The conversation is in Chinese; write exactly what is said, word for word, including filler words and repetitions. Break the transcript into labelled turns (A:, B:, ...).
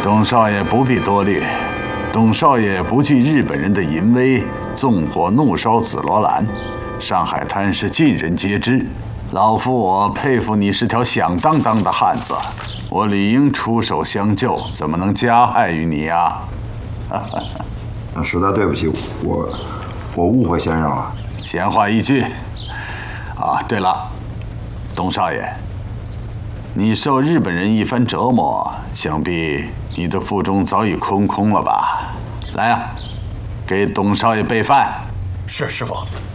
A: 董少爷不必多虑，董少爷不惧日本人的淫威，纵火怒烧紫罗兰，上海滩是尽人皆知。老夫我佩服你是条响当当的汉子，我理应出手相救，怎么能加害于你呀？
B: 那实在对不起，我我误会先生了。
A: 闲话一句。啊，对了，董少爷，你受日本人一番折磨，想必你的腹中早已空空了吧？来啊，给董少爷备饭。
C: 是师傅。